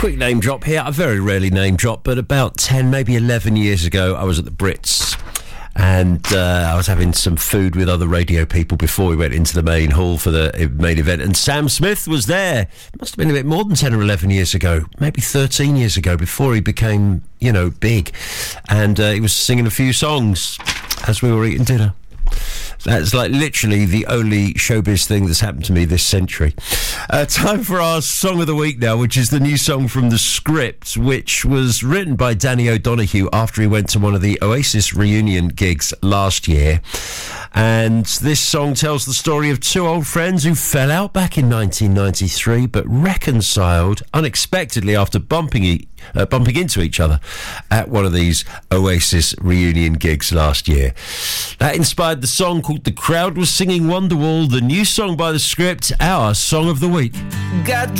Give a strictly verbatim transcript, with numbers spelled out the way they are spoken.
quick name drop here. I very rarely name drop, but about ten, maybe eleven years ago, I was at the Brits. And uh, I was having some food with other radio people before we went into the main hall for the main event. And Sam Smith was there. It must have been a bit more than ten or eleven years ago, maybe thirteen years ago, before he became, you know, big. And uh, he was singing a few songs as we were eating dinner. That's like literally the only showbiz thing that's happened to me this century. Uh, time for our Song of the Week now, which is the new song from The Script, which was written by Danny O'Donoghue after he went to one of the Oasis reunion gigs last year. And this song tells the story of two old friends who fell out back in nineteen ninety-three, but reconciled unexpectedly after bumping e- uh, bumping into each other at one of these Oasis reunion gigs last year. That inspired the song called The Crowd Was Singing Wonderwall, the new song by The Script, our Song of the Week. Got